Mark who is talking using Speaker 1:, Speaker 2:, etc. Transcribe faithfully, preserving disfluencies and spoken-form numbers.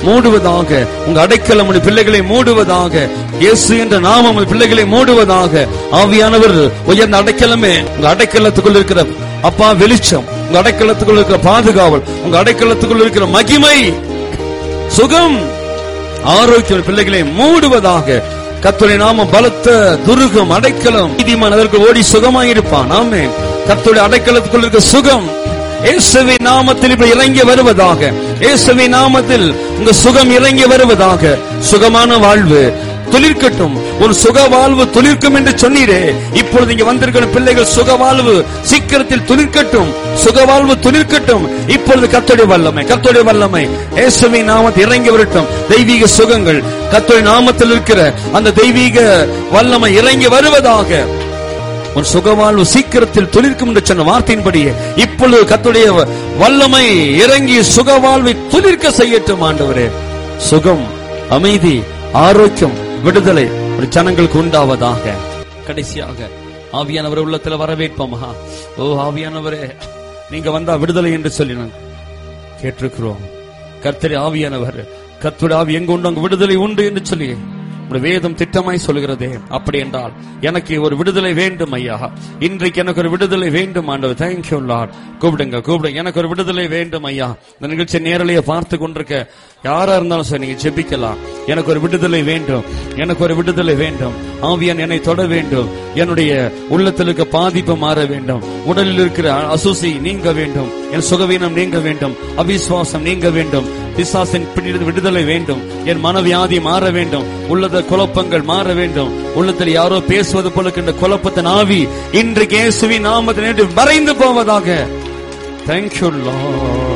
Speaker 1: மூடுவதாக. உங்க அடைக்கலம் உடைய பிள்ளைகளை மூடுவதாக. இயேசு என்ற நாமம் பிள்ளைகளை மூடுவதாக. ஆவியானவர் உயர்ந்த அடைக்கலமே, உங்க அடைக்கலத்துக்குள் இருக்கிற அப்பா வெளிச்சம், உங்க அடைக்கலத்துக்குள் இருக்கிற பாதுகாவல், உங்க அடைக்கலத்துக்குள் இருக்கிற மகிமை, சுகம், ஆரோக்கியம் பிள்ளைகளை மூடுவதாக. கர்த்தருடைய நாமம் பலத்த துருகம், அடைக்கலம். நீதிமான் அதற்கு ஓடி சுகமாயிருப்பான். ஆமென். கர்த்தருடைய அடைக்கலத்துக்குள் இருக்க சுகம் இயேசுவின் நாமத்தில் இப்ப இறங்கி வருவதாக. இயேசுவின் நாமத்தில் உங்க சுகம் இறங்கி வருவதாக. சுகமான வாழ்வு துளிர்க்கட்டும். ஒரு சுக வாழ்வு துளிர்க்கும் என்று சொன்னீரே, இப்பொழுது இங்க வந்திருக்கிற பிள்ளைகள் சுக வாழ்வு சீக்கிரத்தில் துளிர்க்கட்டும். சுக வாழ்வு துளிர்க்கட்டும். இப்பொழுது கர்த்தருடைய வல்லமை, கர்த்தருடைய வல்லமை இயேசுவின் நாமத்தில் இறங்கி வரட்டும். தெய்வீக சுகங்கள் கர்த்தருடைய நாமத்தில் இருக்கிற அந்த தெய்வீக வல்லமை இறங்கி வருவதாக. உன் சுகவாழ்வு சீக்கிரத்தில் துளிர்க்கும் என்று சொன்ன வார்த்தையின்படியே இப்பொழுது கர்த்தருடைய வல்லமை இறங்கி சுகவாழ்வை துளிர்க்க செய்யட்டும். ஆண்டவரே, சுகம், அமைதி, ஆரோக்கியம், விடுதலை ஒரு ஜனங்களுக்கு உண்டாவதாக. கடைசியாக ஆவியானவர் உள்ளத்துல வரவேற்போமா? ஓ ஆவியானவரே, நீங்க வந்தா விடுதலை என்று சொல்லி நான் கேட்டிருக்கிறோம். கர்த்தரே ஆவியானவர், கர்த்தருடைய ஆவி எங்க உண்டு அங்கு விடுதலை உண்டு என்று சொல்லி வேதம் திட்டமாய் சொல்கிறதே. அப்படி என்றால் எனக்கு ஒரு விடுதலை வேண்டும் ஐயா. இன்றைக்கு எனக்கு ஒரு விடுதலை வேண்டும் ஆண்டவர். Thank you Lord. கூப்பிடுங்க கூப்பிடுங்க, எனக்கு ஒரு விடுதலை வேண்டும் ஐயா. இந்த நிகழ்ச்சி நேரலையை பார்த்து கொண்டிருக்க யாரா இருந்தாலும் சார் நீங்க ஜெபிக்கலாம். எனக்கு ஒரு விடுதலை வேண்டும், எனக்கு ஒரு விடுதலை வேண்டும். ஆவியான் என்னை தொட வேண்டும். என்னுடைய உள்ளத்தில் இருக்க பாதிப்பு மாற வேண்டும். உடலில் இருக்கிற அசுசி நீங்க வேண்டும். என் சுகவீனம் நீங்க வேண்டும். அவிசுவாசம் நீங்க வேண்டும். பிசாசின் பிடித்து விடுதலை வேண்டும். என் மனவியாதி மாற வேண்டும். உள்ளத குழப்பங்கள் மாற வேண்டும். உள்ளத்தில் யாரோ பேசுவது போல இருக்கின்ற குழப்பத்தின் ஆவி இன்றைக்கு இயேசுவின் நாமத்தில் மறைந்து போவதாக. Thank you Lord.